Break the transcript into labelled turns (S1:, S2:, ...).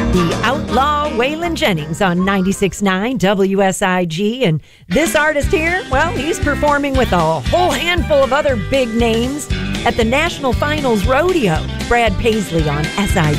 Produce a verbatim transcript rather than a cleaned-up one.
S1: The outlaw Waylon Jennings on ninety-six point nine W S I G. And this artist here, well, he's performing with a whole handful of other big names at the National Finals Rodeo. Brad Paisley on S I